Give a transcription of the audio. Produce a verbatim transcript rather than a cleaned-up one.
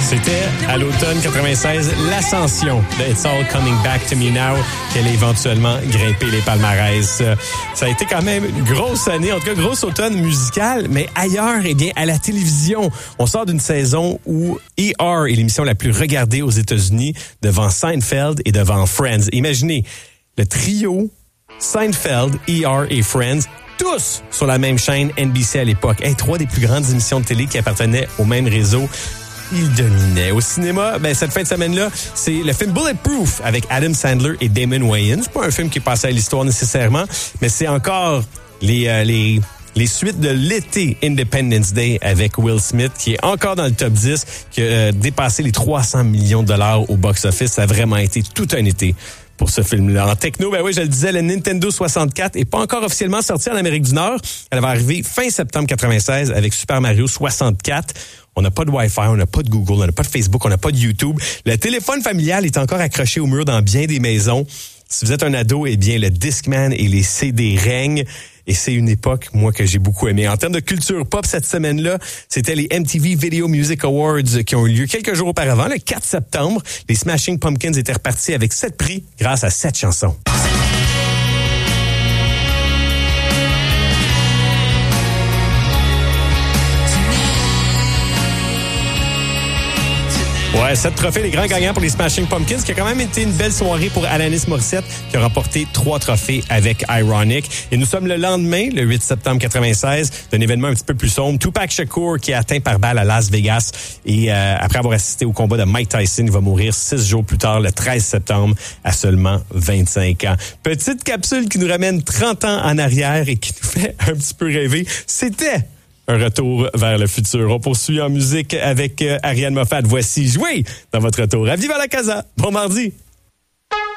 C'était à l'automne quatre-vingt-seize l'ascension de It's All Coming Back to Me Now qu'elle a éventuellement grimpé les palmarès. Ça a été quand même une grosse année, en tout cas grosse automne musicale, mais ailleurs, eh bien à la télévision, on sort d'une saison où E R est l'émission la plus regardée aux États-Unis devant Seinfeld et devant Friends. Imaginez le trio Seinfeld, E R et Friends, tous sur la même chaîne N B C à l'époque. Hey, trois des plus grandes émissions de télé qui appartenaient au même réseau. Ils dominaient. Au cinéma, ben, cette fin de semaine-là, c'est le film Bulletproof avec Adam Sandler et Damon Wayans. C'est pas un film qui est passé à l'histoire nécessairement, mais c'est encore les, euh, les, les suites de l'été Independence Day avec Will Smith, qui est encore dans le top dix, qui a euh, dépassé les trois cents millions de dollars au box-office. Ça a vraiment été tout un été pour ce film-là. En techno, ben oui, je le disais, le Nintendo soixante-quatre est pas encore officiellement sorti en Amérique du Nord. Elle va arriver fin septembre quatre-vingt-seize avec Super Mario soixante-quatre. On n'a pas de Wi-Fi, on n'a pas de Google, on n'a pas de Facebook, on n'a pas de YouTube. Le téléphone familial est encore accroché au mur dans bien des maisons. Si vous êtes un ado, eh bien, le Discman et les C D règnent. Et c'est une époque, moi, que j'ai beaucoup aimé. En termes de culture pop, cette semaine-là, c'était les M T V Video Music Awards qui ont eu lieu quelques jours auparavant, le quatre septembre. Les Smashing Pumpkins étaient repartis avec sept prix grâce à sept chansons. Ouais, sept trophées, les grands gagnants pour les Smashing Pumpkins, qui a quand même été une belle soirée pour Alanis Morissette, qui a remporté trois trophées avec Ironic. Et nous sommes le lendemain, le huit septembre quatre-vingt-seize, d'un événement un petit peu plus sombre. Tupac Shakur, qui est atteint par balle à Las Vegas. Et euh, après avoir assisté au combat de Mike Tyson, il va mourir six jours plus tard, le treize septembre, à seulement vingt-cinq ans. Petite capsule qui nous ramène trente ans en arrière et qui nous fait un petit peu rêver. C'était un retour vers le futur. On poursuit en musique avec euh, Ariane Moffat. Voici Jouer dans votre retour à Viva la Casa. Bon mardi!